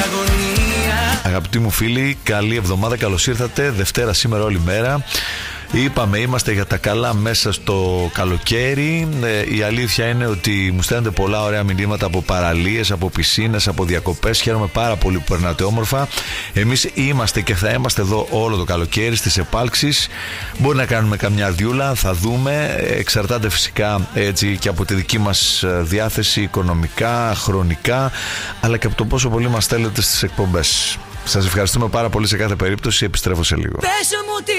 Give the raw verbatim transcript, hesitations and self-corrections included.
Αγαπητοί μου φίλοι, καλή εβδομάδα, καλώς ήρθατε. Δευτέρα σήμερα όλη μέρα. Είπαμε, είμαστε για τα καλά μέσα στο καλοκαίρι. ε, Η αλήθεια είναι ότι μου στέλνετε πολλά ωραία μηνύματα από παραλίες, από πισίνες, από διακοπές. Χαίρομαι πάρα πολύ που περνάτε όμορφα. Εμείς είμαστε και θα είμαστε εδώ όλο το καλοκαίρι στις επάλξεις. Μπορεί να κάνουμε καμιά διούλα, θα δούμε. Εξαρτάται φυσικά έτσι και από τη δική μας διάθεση οικονομικά, χρονικά, αλλά και από το πόσο πολύ μας θέλετε στις εκπομπές. Σας ευχαριστούμε πάρα πολύ σε κάθε περίπτωση. Επιστρέφω σε λίγο.